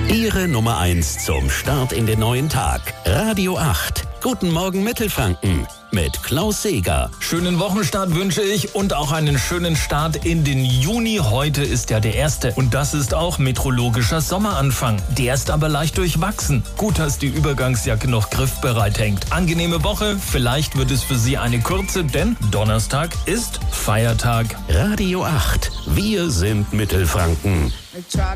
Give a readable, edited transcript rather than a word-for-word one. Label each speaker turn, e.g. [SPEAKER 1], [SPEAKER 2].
[SPEAKER 1] Ihre Nummer 1 zum Start in den neuen Tag. Radio 8. Guten Morgen Mittelfranken mit Klaus Seeger.
[SPEAKER 2] Schönen Wochenstart wünsche ich und auch einen schönen Start in den Juni. Heute ist ja der 1. und das ist auch meteorologischer Sommeranfang. Der ist aber leicht durchwachsen. Gut, dass die Übergangsjacke noch griffbereit hängt. Angenehme Woche, vielleicht wird es für Sie eine kurze, denn Donnerstag ist Feiertag.
[SPEAKER 1] Radio 8. Wir sind Mittelfranken.